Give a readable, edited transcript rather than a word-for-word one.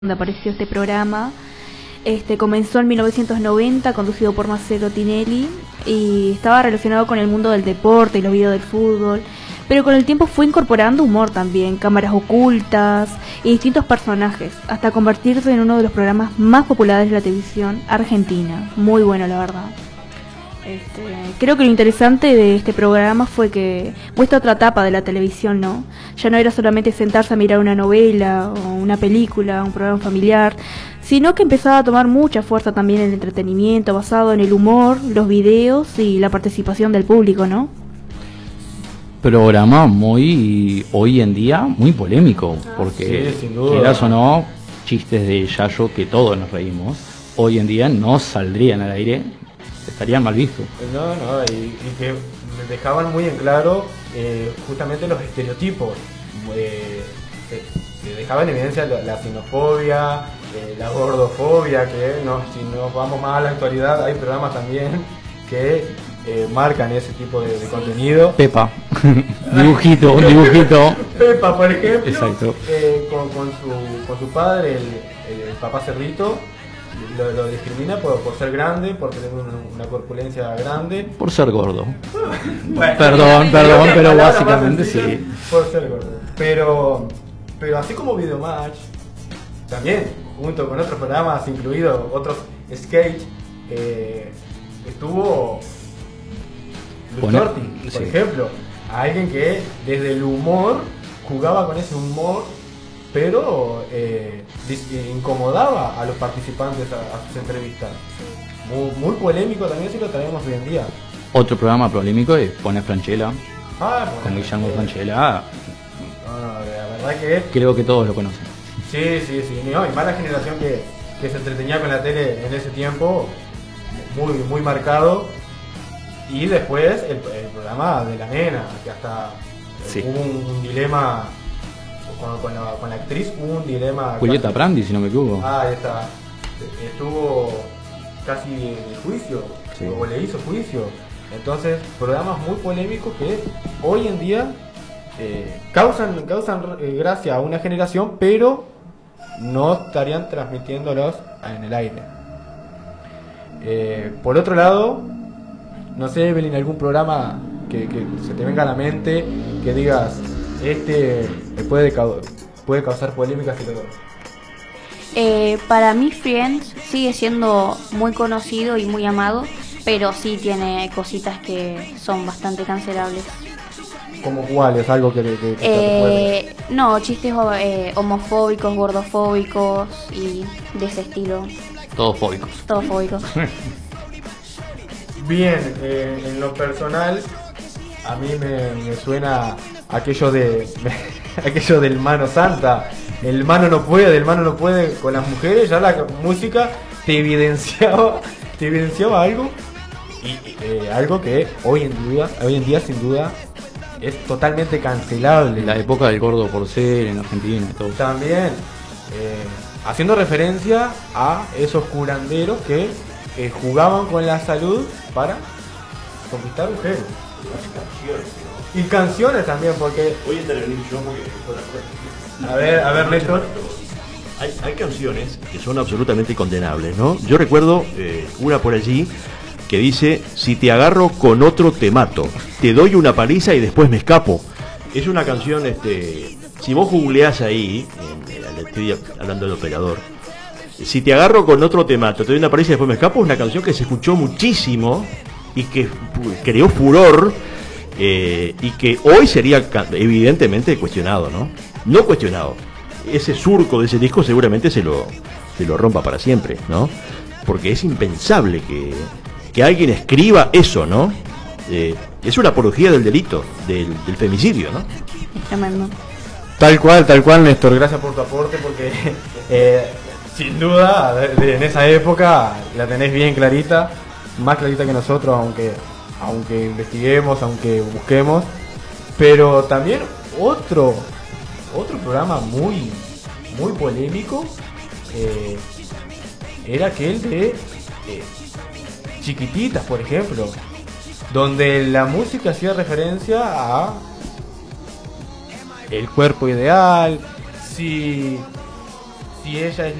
donde apareció este programa. Comenzó en 1990, conducido por Marcelo Tinelli, y estaba relacionado con el mundo del deporte y los videos del fútbol, pero con el tiempo fue incorporando humor también, cámaras ocultas y distintos personajes, hasta convertirse en uno de los programas más populares de la televisión argentina. Muy bueno, la verdad. Creo que lo interesante de este programa fue que muestra otra etapa de la televisión, ¿no? Ya no era solamente sentarse a mirar una novela o una película, un programa familiar, sino que empezaba a tomar mucha fuerza también el entretenimiento basado en el humor, los videos y la participación del público, ¿no? Programa muy, hoy en día, muy polémico, porque sí, sin duda, quieras o no, chistes de Yayo que todos nos reímos, hoy en día no saldrían al aire, estarían mal vistos. Y que dejaban muy en claro justamente los estereotipos, que dejaban en evidencia la xenofobia, la gordofobia, que si nos vamos más a la actualidad hay programas también que marcan ese tipo de contenido. Pepa, un dibujito. Pepa, por ejemplo, exacto. Con su padre, el papá Cerrito, lo discrimina por ser grande, por tener una corpulencia grande. Por ser gordo. Bueno, perdón, pero básicamente sí. Por ser gordo. Pero así como Videomatch, también, junto con otros programas, incluidos otros sketch, estuvo Luis Torti, por ejemplo. Alguien que desde el humor jugaba con ese humor, pero incomodaba a los participantes a sus entrevistas. Muy polémico también, si lo traemos hoy en día. Otro programa polémico es Pone Franchella, con Guillermo Franchella. La verdad que creo que todos lo conocen. Sí, no, y más la generación que se entretenía con la tele en ese tiempo, muy marcado. Y después el programa de la nena, que hasta hubo un dilema con la actriz, hubo un dilema. Julieta Prandi, si no me equivoco. Ahí está. Estuvo casi en juicio, o le hizo juicio. Entonces, programas muy polémicos que hoy en día causan gracia a una generación, pero no estarían transmitiéndolos en el aire. Por otro lado, no sé, Evelyn, algún programa que se te venga a la mente, que digas, puede causar polémicas y todo. Para mí Friends sigue siendo muy conocido y muy amado, pero sí tiene cositas que son bastante cancelables. ¿Cómo cuáles? Algo que te recuerde. No, chistes homofóbicos, gordofóbicos y de ese estilo. Todos fóbicos. Bien, en lo personal, a mí me suena aquello del mano santa. El mano no puede con las mujeres. Ya la música te evidenciaba algo, y algo que hoy en día sin duda es totalmente cancelable. La época del gordo porcel en Argentina y todo. También haciendo referencia a esos curanderos que jugaban con la salud para conquistar mujeres. Y canciones también, porque voy a intervenir yo porque a ver Néstor. Hay canciones que son absolutamente condenables, ¿no? Yo recuerdo una por allí que dice: si te agarro con otro te mato, te doy una paliza y después me escapo. Es una canción, si vos googleás ahí, estoy hablando del operador, si te agarro con otro te mato, te doy una paliza y después me escapo, es una canción que se escuchó muchísimo y que creó furor, y que hoy sería evidentemente cuestionado, ¿no? No cuestionado. Ese surco de ese disco seguramente se lo rompa para siempre, ¿no? Porque es impensable que alguien escriba eso, ¿no? Es una apología del delito, del femicidio, ¿no? Es tremendo. Tal cual, Néstor, gracias por tu aporte, porque sin duda en esa época la tenés bien clarita, más clarita que nosotros, aunque investiguemos, aunque busquemos. Pero también otro programa muy polémico era aquel de Chiquititas, por ejemplo, donde la música hacía referencia a el cuerpo ideal, si si ella es